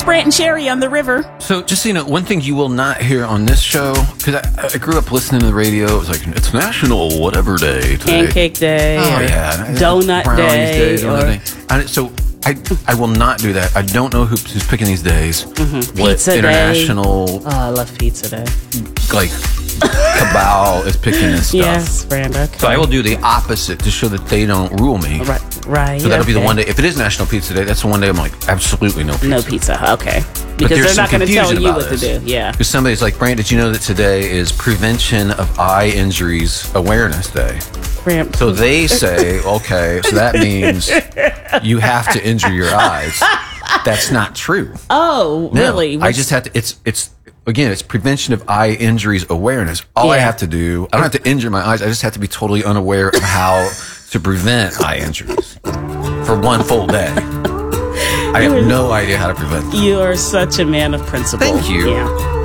it's Brant and Sherry on the river. So, just so you know, one thing you will not hear on this show, because I grew up listening to the radio, it was like, it's National Whatever Day today. Pancake Day. Oh, yeah. Donut Day. So, I will not do that. I don't know who's picking these days. Mm-hmm. What Pizza international... Day. Oh, I love Pizza Day. Like, cabal is picking this stuff. Yes, Brando. Okay. So I will do the opposite to show that they don't rule me. Right. So that'll be the one day. If it is National Pizza Day, that's the one day I'm like, absolutely no pizza. No pizza. Okay. But Because there's they're not some going to tell confusion you about what to do. Yeah. Because somebody's like, Brant, did you know that today is Prevention of Eye Injuries Awareness Day? Brant. So they say, okay, so that means you have to injure your eyes. That's not true. Oh, No, really? I just have to, it's Prevention of Eye Injuries Awareness. All I have to do, I don't have to injure my eyes. I just have to be totally unaware of how to prevent eye injuries for one full day. I have no idea how to prevent them. You are such a man of principle. Thank you. Yeah.